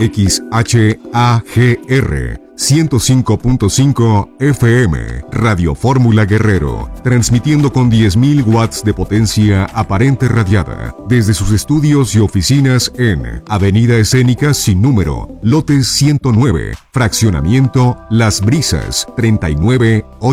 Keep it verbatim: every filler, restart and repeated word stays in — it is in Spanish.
X H A G R ciento cinco punto cinco F M, Radio Fórmula Guerrero, transmitiendo con diez mil watts de potencia aparente radiada, desde sus estudios y oficinas en Avenida Escénica sin número, lote ciento nueve, fraccionamiento Las Brisas, treinta y nueve